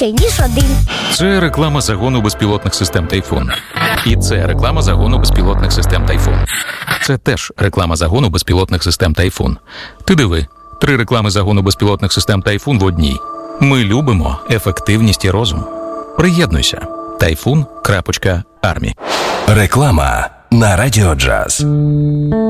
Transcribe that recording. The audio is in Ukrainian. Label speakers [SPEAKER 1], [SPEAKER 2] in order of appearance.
[SPEAKER 1] краще, ніж один.
[SPEAKER 2] Це реклама загону безпілотних систем «Тайфун». І це реклама загону безпілотних систем «Тайфун». Це теж реклама загону безпілотних систем «Тайфун». Ти диви, 3 реклами загону безпілотних систем «Тайфун» в одній. Ми любимо ефективність і розум. Приєднуйся. Typhoon.Army.
[SPEAKER 3] Реклама на Радіо Джаз.